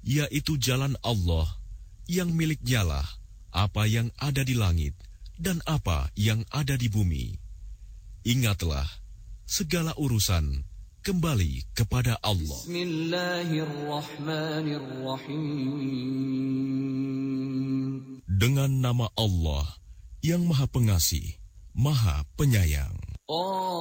yaitu jalan Allah, yang miliknyalah apa yang ada di langit dan apa yang ada di bumi. Ingatlah, segala urusan kembali kepada Allah. Bismillahirrahmanirrahim. Dengan nama Allah yang Maha Pengasih, Maha Penyayang.